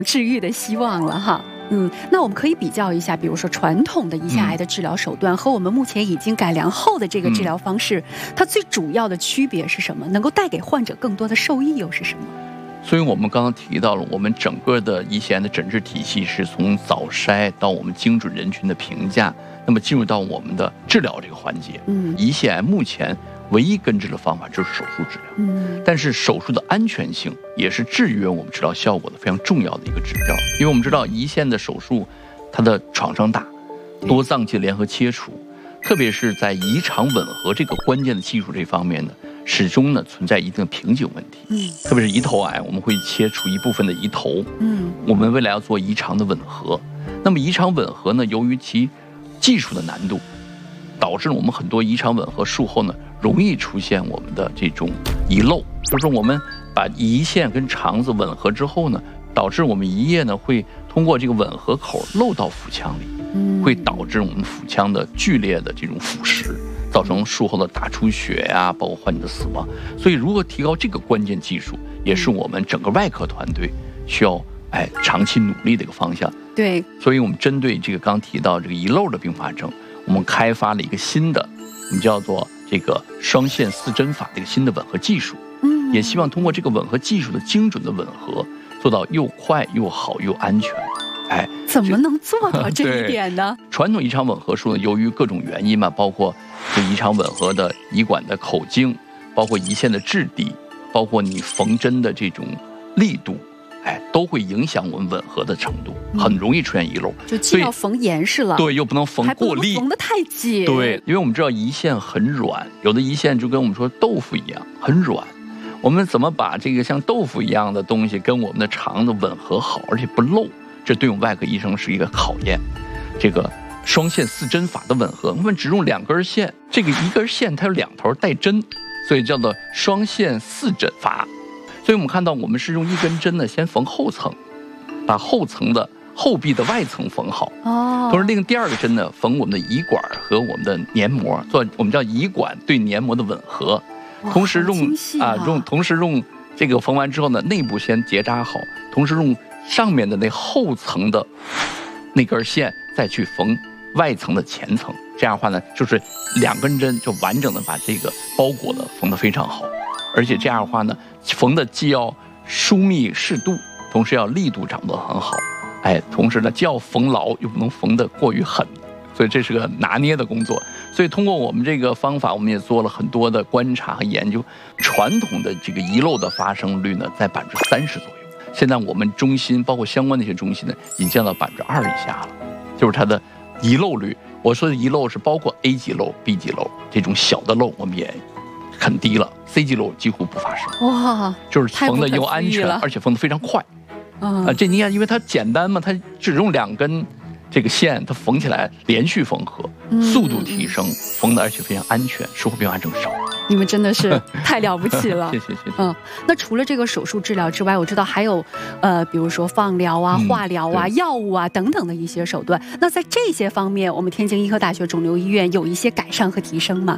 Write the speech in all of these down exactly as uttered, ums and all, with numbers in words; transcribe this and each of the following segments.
治愈的希望了哈。嗯，那我们可以比较一下，比如说传统的胰腺癌的治疗手段、嗯、和我们目前已经改良后的这个治疗方式、嗯，它最主要的区别是什么？能够带给患者更多的受益又是什么？ 所以我们刚刚提到了，我们整个的胰腺癌的诊治体系是从早筛到我们精准人群的评价，那么进入到我们的治疗这个环节。嗯，胰腺癌目前唯一根治的方法就是手术治疗。嗯，但是手术的安全性也是制约我们治疗效果的非常重要的一个指标。因为我们知道胰腺的手术，它的创伤大，多脏器联合切除，特别是在胰肠吻合这个关键的技术这方面呢，始终呢存在一定的瓶颈问题。嗯，特别是胰头癌，我们会切除一部分的胰头。嗯，我们未来要做胰肠的吻合，那么胰肠吻合呢，由于其技术的难度，导致我们很多胰肠吻合术后呢，容易出现我们的这种遗漏，就是我们把胰腺跟肠子吻合之后呢，导致我们胰液呢会通过这个吻合口漏到腹腔里，会导致我们腹腔的剧烈的这种腐蚀，造成术后的大出血呀、啊，包括患者的死亡。所以，如何提高这个关键技术，也是我们整个外科团队需要哎长期努力的一个方向。 对， 所以我们针对这个刚提到这个遗漏的并发症，我们开发了一个新的，我们叫做这个双线四针法的一个新的吻合技术。嗯，也希望通过这个吻合技术的精准的吻合，做到又快又好又安全。哎， 怎么能做到这一点呢？ 传统胰肠吻合术呢，由于各种原因嘛，包括这胰肠吻合的胰管的口径，包括胰腺的质地，包括你缝针的这种力度，哎，都会影响我们吻合的程度，很容易出现遗漏。 就既要缝严实了， 对，又不能缝过力， 缝得太紧。 对，因为我们知道胰腺很软，有的胰腺就跟我们说豆腐一样很软。我们怎么把这个像豆腐一样的东西跟我们的肠子吻合好，而且不漏？这对我们外科医生是一个考验。这个双线四针法的吻合，我们只用两根线，这个一根线它有两头带针，所以叫做双线四针法。所以我们看到，我们是用一根针呢，先缝后层，把后层的后壁的外层缝好。哦。同时，另第二个针呢，缝我们的胰管和我们的黏膜，做我们叫胰管对黏膜的吻合。同时用啊用，同时用这个缝完之后呢，内部先结扎好，同时用上面的那后层的那根线再去缝外层的前层，这样的话呢，就是两根针就完整的把这个包裹的缝得非常好，而且这样的话呢，缝的既要疏密适度，同时要力度掌握得很好，哎，同时呢既要缝牢又不能缝得过于狠，所以这是个拿捏的工作。所以通过我们这个方法，我们也做了很多的观察和研究，传统的这个遗漏的发生率呢在百分之三十左右。现在我们中心包括相关的一些中心呢，已经降到百分之二以下了，就是它的遗漏率。我说的遗漏是包括 A 级漏、B 级漏这种小的漏，我们也很低了 ，C 级漏几乎不发生。哇，就是缝的又安全，而且缝得非常快。嗯、啊，这你看，因为它简单嘛，它只用两根这个线，它缝起来连续缝合，速度提升，缝的而且非常安全，术后并发症少。 你们真的是太了不起了， 谢谢谢谢。 嗯，那除了这个手术治疗之外，我知道还有，呃，比如说放疗啊、嗯、化疗啊、药物啊等等的一些手段。那在这些方面，我们天津医科大学肿瘤医院有一些改善和提升吗？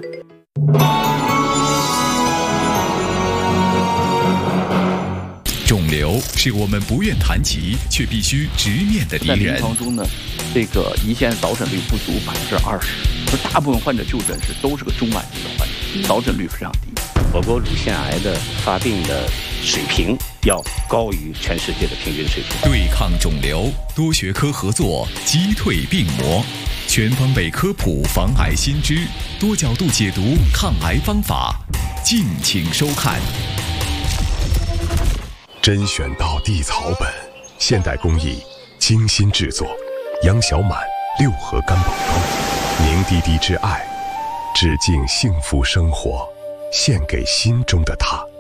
肿瘤是我们不愿谈及却必须直面的敌人。 在临床中呢，这个胰腺早诊率不足百分之二十，就大部分患者就诊时都是个中晚期的患者，早诊率非常低。 我国乳腺癌的发病的水平要高于全世界的平均水平。 对抗肿瘤，多学科合作，击退病魔，全方位科普防癌新知，多角度解读抗癌方法，敬请收看。 甄选到地草本，现代工艺，精心制作。杨小满六合干宝膏，凝滴滴之爱，致敬幸福生活，献给心中的他。